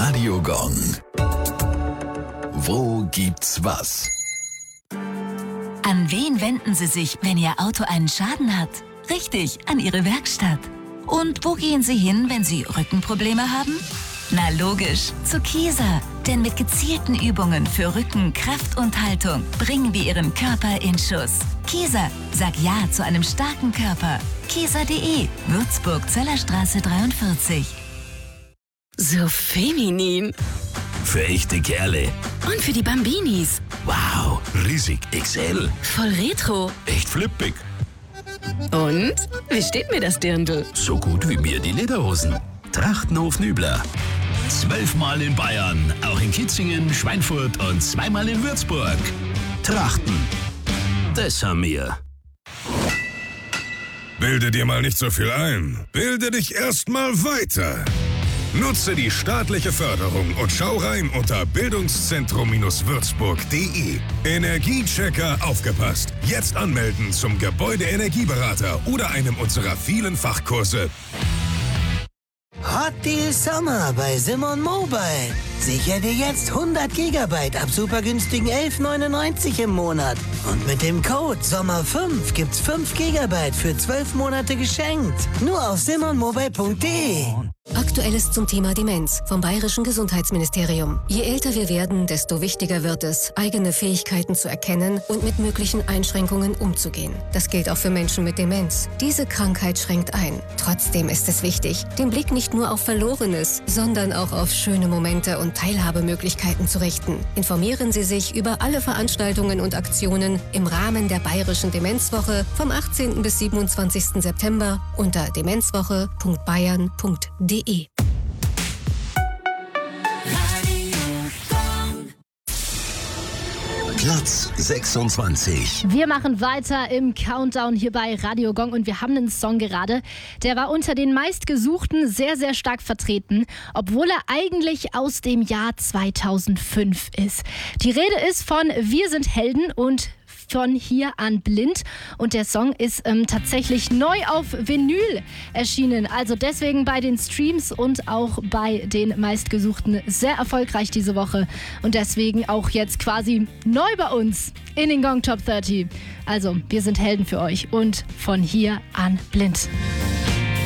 Radio Gong. Wo gibt's was? An wen wenden Sie sich, wenn Ihr Auto einen Schaden hat? Richtig, an Ihre Werkstatt. Und wo gehen Sie hin, wenn Sie Rückenprobleme haben? Na logisch, zu Kieser. Denn mit gezielten Übungen für Rücken, Kraft und Haltung bringen wir Ihren Körper in Schuss. Kieser, sag Ja zu einem starken Körper. Kieser.de, Würzburg, Zöllerstraße 43. So feminin. Für echte Kerle. Und für die Bambinis. Wow, riesig XL. Voll retro. Echt flippig. Und? Wie steht mir das Dirndl? So gut wie mir die Lederhosen. Trachtenhof Nübler. 12-mal in Bayern, auch in Kitzingen, Schweinfurt und 2-mal in Würzburg. Trachten. Das haben wir. Bilde dir mal nicht so viel ein. Bilde dich erst mal weiter. Nutze die staatliche Förderung und schau rein unter bildungszentrum-würzburg.de. Energiechecker aufgepasst. Jetzt anmelden zum Gebäudeenergieberater oder einem unserer vielen Fachkurse. Hot Deal Sommer bei Simon Mobile. Sicher dir jetzt 100 GB ab super günstigen 11,99 im Monat. Und mit dem Code SOMMER5 gibt's 5 GB für 12 Monate geschenkt. Nur auf simonmobile.de. Aktuelles zum Thema Demenz vom Bayerischen Gesundheitsministerium. Je älter wir werden, desto wichtiger wird es, eigene Fähigkeiten zu erkennen und mit möglichen Einschränkungen umzugehen. Das gilt auch für Menschen mit Demenz. Diese Krankheit schränkt ein. Trotzdem ist es wichtig, den Blick nicht nur auf Verlorenes, sondern auch auf schöne Momente und Teilhabemöglichkeiten zu richten. Informieren Sie sich über alle Veranstaltungen und Aktionen im Rahmen der Bayerischen Demenzwoche vom 18. bis 27. September unter demenzwoche.bayern.de. Platz 26. Wir machen weiter im Countdown hier bei Radio Gong und wir haben einen Song gerade, der war unter den meistgesuchten sehr, sehr stark vertreten, obwohl er eigentlich aus dem Jahr 2005 ist. Die Rede ist von Wir sind Helden und von Hier an Blind und der Song ist tatsächlich neu auf Vinyl erschienen, also deswegen bei den Streams und auch bei den meistgesuchten sehr erfolgreich diese Woche und deswegen auch jetzt quasi neu bei uns in den Gong Top 30. Also wir sind Helden für euch und von Hier an Blind.